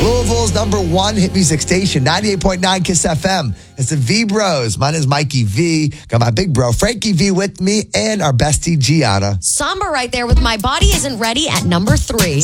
Louisville's #1 hit music station, 98.9 Kiss FM. It's the V Bros. Mine is Mikey V. Got my big bro, Frankie V, with me, and our bestie, Gianna. Samba right there with My Body Isn't Ready at #3.